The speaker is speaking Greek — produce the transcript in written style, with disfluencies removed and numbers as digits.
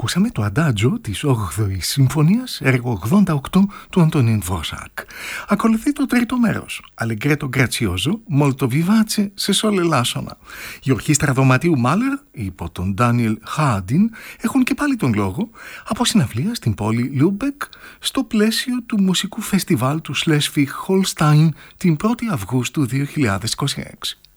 Ακούσαμε το αντάτζο της 8ης Συμφωνίας, έργο 88 του Αντωνίν Δβόρσακ. Ακολουθεί το τρίτο μέρος, Allegretto Grazioso, Molto Vivace σε Σόλε Λάσονα. Η ορχήστρα δωματίου Μάλερ, υπό τον Ντάνιελ Χάντιν, έχουν και πάλι τον λόγο από συναυλία στην πόλη Λούμπεκ, στο πλαίσιο του μουσικού φεστιβάλ του Σλέσβιγκ Χολστάιν την 1η Αυγούστου 2026.